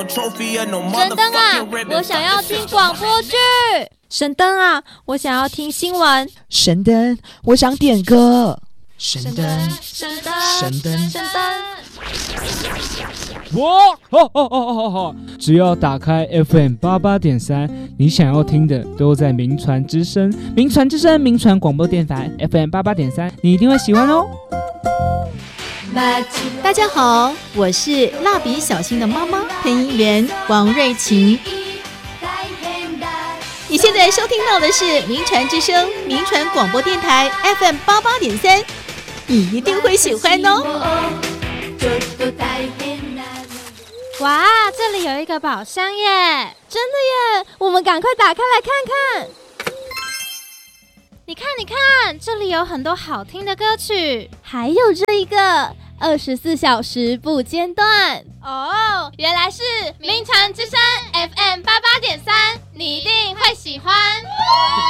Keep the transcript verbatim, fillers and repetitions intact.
神灯啊，我想要听广播剧。 神灯啊，我想要听新闻。 神灯，我想点歌。神灯， 神灯， 神灯， 神灯。 哇，哦哦哦哦哦！只要打开 F M 八八点三，你想要听的都在名传之声。名传之声，名传广播电台 F M 八八点三，你一定会喜欢哦。 大家好，我是蜡笔小新的妈妈配音员王瑞琴。你现在收听到的是名传之声名传广播电台 F M 八八点三，你一定会喜欢哦。 哇，这里有一个宝箱耶！真的耶，我们赶快打开来看看。你看，你看，这里有很多好听的歌曲，还有这一个二十四小时不间断。 哦，原来是名传之声 F M 八八点三，你一定会喜欢。